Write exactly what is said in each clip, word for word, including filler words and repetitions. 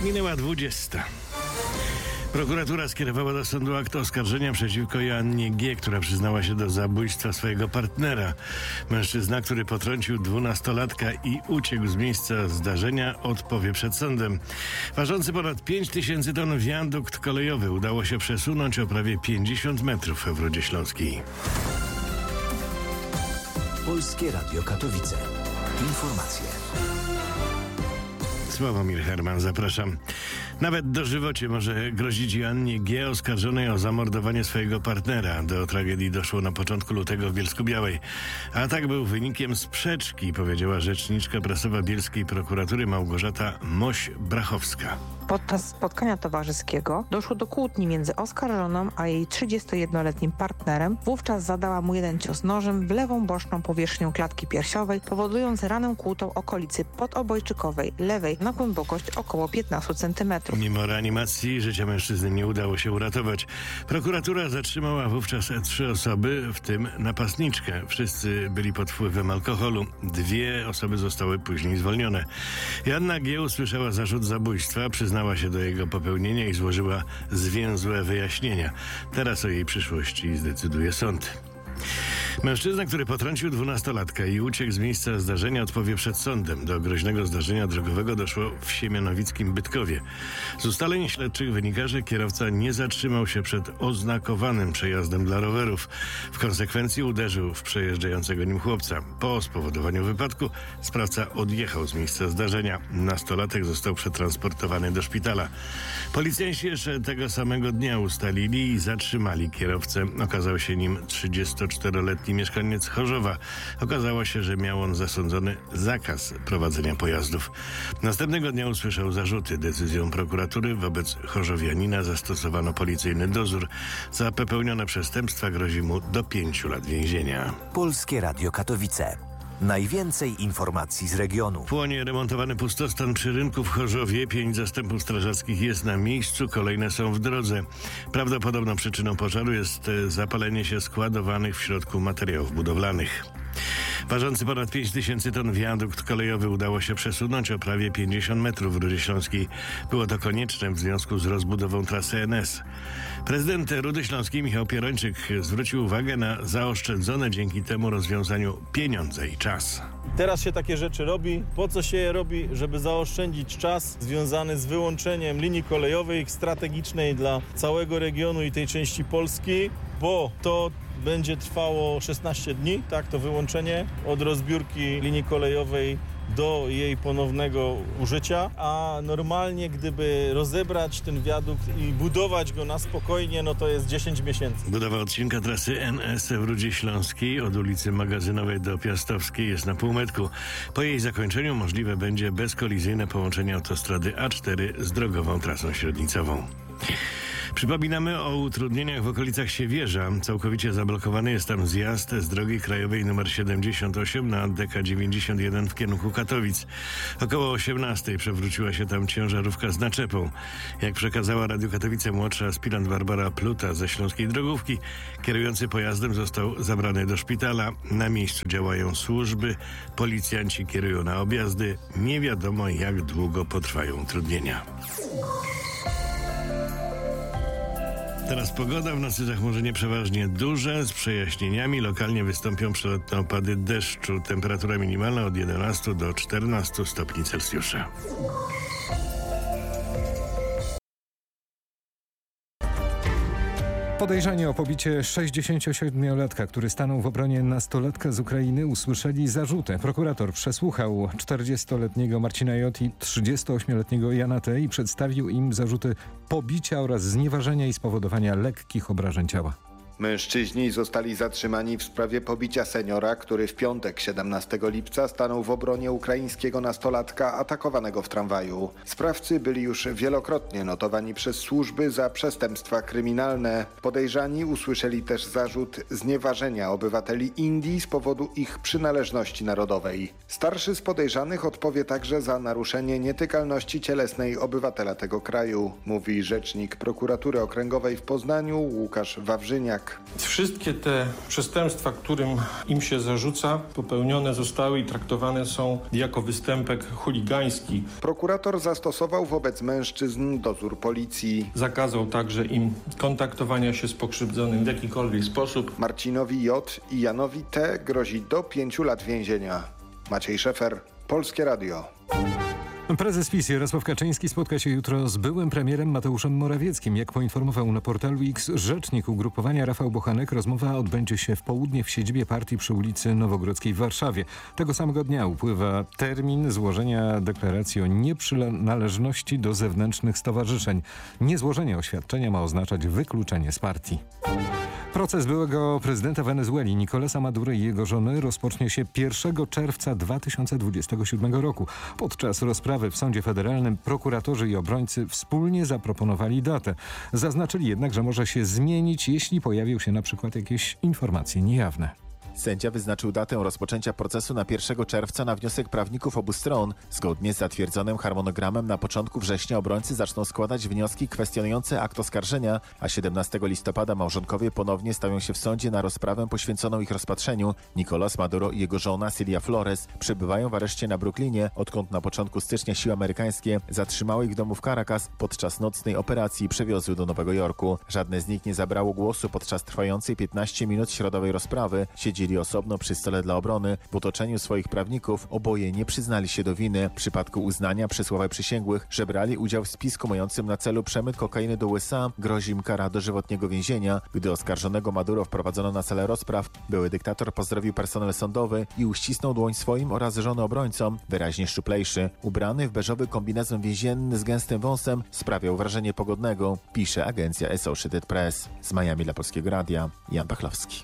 Minęła dwudziesta. Prokuratura skierowała do sądu akt oskarżenia przeciwko Joannie G., która przyznała się do zabójstwa swojego partnera. Mężczyzna, który potrącił dwunastolatka i uciekł z miejsca zdarzenia, odpowie przed sądem. Ważący ponad pięć tysięcy ton wiadukt kolejowy udało się przesunąć o prawie pięćdziesiąt metrów w Rudzie Śląskiej. Polskie Radio Katowice. Informacje. Sławomir Herman, zapraszam. Nawet dożywocie może grozić Joannie G., oskarżonej o zamordowanie swojego partnera. Do tragedii doszło na początku lutego w Bielsku-Białej. Atak był wynikiem sprzeczki, powiedziała rzeczniczka prasowa bielskiej prokuratury Małgorzata Moś-Brachowska. Podczas spotkania towarzyskiego doszło do kłótni między oskarżoną a jej trzydziestojednoletnim partnerem. Wówczas zadała mu jeden cios nożem w lewą boczną powierzchnię klatki piersiowej, powodując ranę kłutą okolicy podobojczykowej lewej na głębokość około piętnaście centymetrów. Mimo reanimacji życia mężczyzny nie udało się uratować. Prokuratura zatrzymała wówczas trzy osoby, w tym napastniczkę. Wszyscy byli pod wpływem alkoholu. Dwie osoby zostały później zwolnione. Joanna G. usłyszała zarzut zabójstwa, przyznała się do jego popełnienia i złożyła zwięzłe wyjaśnienia. Teraz o jej przyszłości zdecyduje sąd. Mężczyzna, który potrącił dwunastolatka i uciekł z miejsca zdarzenia, odpowie przed sądem. Do groźnego zdarzenia drogowego doszło w siemianowickim Bytkowie. Z ustaleń śledczych wynika, że kierowca nie zatrzymał się przed oznakowanym przejazdem dla rowerów. W konsekwencji uderzył w przejeżdżającego nim chłopca. Po spowodowaniu wypadku sprawca odjechał z miejsca zdarzenia. Nastolatek został przetransportowany do szpitala. Policjanci jeszcze tego samego dnia ustalili i zatrzymali kierowcę. Okazał się nim trzydziestoczteroletni mieszkaniec Chorzowa. Okazało się, że miał on zasądzony zakaz prowadzenia pojazdów. Następnego dnia usłyszał zarzuty. Decyzją prokuratury wobec chorzowianina zastosowano policyjny dozór. Za popełnione przestępstwa grozi mu do pięciu lat więzienia. Polskie Radio Katowice. Najwięcej informacji z regionu. Płonie remontowany pustostan przy rynku w Chorzowie. Pięć zastępów strażackich jest na miejscu, kolejne są w drodze. Prawdopodobną przyczyną pożaru jest zapalenie się składowanych w środku materiałów budowlanych. Ważący ponad pięć tysięcy ton wiadukt kolejowy udało się przesunąć o prawie pięćdziesiąt metrów w Rudzie Śląskiej. Było to konieczne w związku z rozbudową trasy N S. Prezydent Rudy Śląskiej Michał Pierończyk zwrócił uwagę na zaoszczędzone dzięki temu rozwiązaniu pieniądze i czas. Teraz się takie rzeczy robi. Po co się je robi? Żeby zaoszczędzić czas związany z wyłączeniem linii kolejowej strategicznej dla całego regionu i tej części Polski, bo to będzie trwało szesnaście dni, tak, to wyłączenie od rozbiórki linii kolejowej do jej ponownego użycia, a normalnie gdyby rozebrać ten wiadukt i budować go na spokojnie, no to jest dziesięć miesięcy. Budowa odcinka trasy N S w Rudzie Śląskiej od ulicy Magazynowej do Piastowskiej jest na półmetku. Po jej zakończeniu możliwe będzie bezkolizyjne połączenie autostrady A cztery z drogową trasą średnicową. Przypominamy o utrudnieniach w okolicach Siewierza. Całkowicie zablokowany jest tam zjazd z drogi krajowej nr siedemdziesiąt osiem na D K dziewięćdziesiąt jeden w kierunku Katowic. Około osiemnastej przewróciła się tam ciężarówka z naczepą. Jak przekazała Radiu Katowice młodsza aspirant Barbara Pluta ze Śląskiej Drogówki, kierujący pojazdem został zabrany do szpitala. Na miejscu działają służby, policjanci kierują na objazdy. Nie wiadomo, jak długo potrwają utrudnienia. Teraz pogoda, w nocy zachmurzenie przeważnie duże, z przejaśnieniami. Lokalnie wystąpią przelotne opady deszczu. Temperatura minimalna od jedenastu do czternastu stopni Celsjusza. Podejrzani o pobicie sześćdziesięciosiedmiolatka, który stanął w obronie nastolatka z Ukrainy, usłyszeli zarzuty. Prokurator przesłuchał czterdziestoletniego Marcina J. i trzydziestoośmioletniego Jana T. i przedstawił im zarzuty pobicia oraz znieważenia i spowodowania lekkich obrażeń ciała. Mężczyźni zostali zatrzymani w sprawie pobicia seniora, który w piątek siedemnastego lipca stanął w obronie ukraińskiego nastolatka atakowanego w tramwaju. Sprawcy byli już wielokrotnie notowani przez służby za przestępstwa kryminalne. Podejrzani usłyszeli też zarzut znieważenia obywateli Indii z powodu ich przynależności narodowej. Starszy z podejrzanych odpowie także za naruszenie nietykalności cielesnej obywatela tego kraju, mówi rzecznik prokuratury okręgowej w Poznaniu Łukasz Wawrzyniak. Pawłusek. Wszystkie te przestępstwa, którym im się zarzuca, popełnione zostały i traktowane są jako występek chuligański. Prokurator zastosował wobec mężczyzn dozór policji. Zakazał także im kontaktowania się z pokrzywdzonym w jakikolwiek sposób. Marcinowi J. i Janowi T. grozi do pięciu lat więzienia. Maciej Szefer, Polskie Radio. Prezes PiS Jarosław Kaczyński spotka się jutro z byłym premierem Mateuszem Morawieckim. Jak poinformował na portalu X rzecznik ugrupowania Rafał Bochanek, rozmowa odbędzie się w południe w siedzibie partii przy ulicy Nowogrodzkiej w Warszawie. Tego samego dnia upływa termin złożenia deklaracji o nieprzynależności do zewnętrznych stowarzyszeń. Niezłożenie oświadczenia ma oznaczać wykluczenie z partii. Proces byłego prezydenta Wenezueli Nicolasa Maduro i jego żony rozpocznie się pierwszego czerwca dwa tysiące dwudziestego siódmego roku. Podczas rozprawy w sądzie federalnym prokuratorzy i obrońcy wspólnie zaproponowali datę. Zaznaczyli jednak, że może się zmienić, jeśli pojawią się na przykład jakieś informacje niejawne. Sędzia wyznaczył datę rozpoczęcia procesu na pierwszego czerwca na wniosek prawników obu stron. Zgodnie z zatwierdzonym harmonogramem na początku września obrońcy zaczną składać wnioski kwestionujące akt oskarżenia, a siedemnastego listopada małżonkowie ponownie stawią się w sądzie na rozprawę poświęconą ich rozpatrzeniu. Nicolás Maduro i jego żona Cilia Flores przebywają w areszcie na Brooklynie, odkąd na początku stycznia siły amerykańskie zatrzymały ich w domu w Caracas podczas nocnej operacji i przewiozły do Nowego Jorku. Żadne z nich nie zabrało głosu podczas trwającej piętnaście minut środowej rozprawy. Siedzili osobno przy stole dla obrony. W otoczeniu swoich prawników oboje nie przyznali się do winy. W przypadku uznania przez słowę przysięgłych, że brali udział w spisku mającym na celu przemyt kokainy do U S A, grozi im kara dożywotniego więzienia. Gdy oskarżonego Maduro wprowadzono na salę rozpraw, były dyktator pozdrowił personel sądowy i uścisnął dłoń swoim oraz żony obrońcom, wyraźnie szczuplejszy. Ubrany w beżowy kombinezon więzienny z gęstym wąsem sprawiał wrażenie pogodnego, pisze agencja Associated Press. Z Miami dla Polskiego Radia, Jan Pachlowski.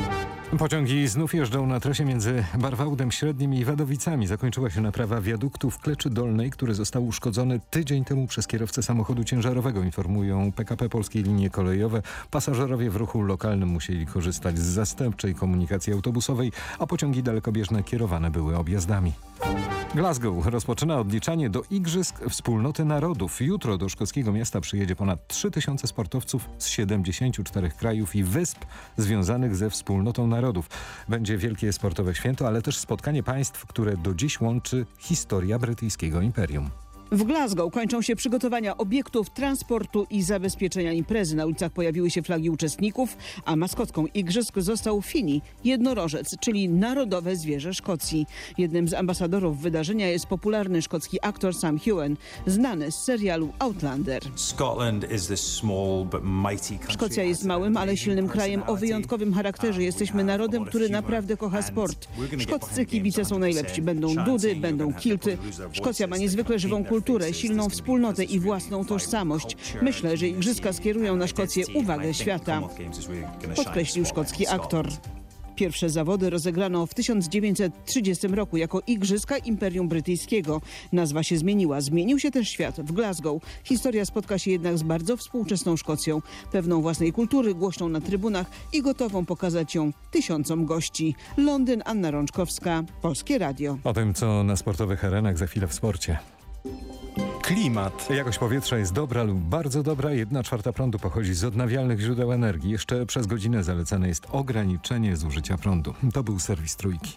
Pociągi znów jeżdżą na trasie między Barwałdem Średnim i Wadowicami. Zakończyła się naprawa wiaduktu w Kleczy Dolnej, który został uszkodzony tydzień temu przez kierowcę samochodu ciężarowego, informują P K P Polskie Linie Kolejowe. Pasażerowie w ruchu lokalnym musieli korzystać z zastępczej komunikacji autobusowej, a pociągi dalekobieżne kierowane były objazdami. Glasgow rozpoczyna odliczanie do Igrzysk Wspólnoty Narodów. Jutro do szkockiego miasta przyjedzie ponad trzy tysiące sportowców z siedemdziesięciu czterech krajów i wysp związanych ze Wspólnotą Narodów. Będzie wielkie sportowe święto, ale też spotkanie państw, które do dziś łączy historia brytyjskiego imperium. W Glasgow kończą się przygotowania obiektów, transportu i zabezpieczenia imprezy. Na ulicach pojawiły się flagi uczestników, a maskotką igrzysk został Fini, jednorożec, czyli narodowe zwierzę Szkocji. Jednym z ambasadorów wydarzenia jest popularny szkocki aktor Sam Heughan, znany z serialu Outlander. Szkocja jest małym, ale silnym krajem o wyjątkowym charakterze. Jesteśmy narodem, który naprawdę kocha sport. Szkoccy kibice są najlepsi. Będą dudy, będą kilty. Szkocja ma niezwykle żywą kulturę. Kulturę, silną wspólnotę i własną tożsamość. Myślę, że igrzyska skierują na Szkocję uwagę świata, podkreślił szkocki aktor. Pierwsze zawody rozegrano w tysiąc dziewięćset trzydziestym roku jako Igrzyska Imperium Brytyjskiego. Nazwa się zmieniła. Zmienił się też świat. W Glasgow historia spotka się jednak z bardzo współczesną Szkocją. Pewną własnej kultury, głośną na trybunach i gotową pokazać ją tysiącom gości. Londyn, Anna Rączkowska, Polskie Radio. O tym, co na sportowych arenach, za chwilę w sporcie. Klimat. Jakość powietrza jest dobra lub bardzo dobra. Jedna czwarta prądu pochodzi z odnawialnych źródeł energii. Jeszcze przez godzinę zalecane jest ograniczenie zużycia prądu. To był serwis Trójki.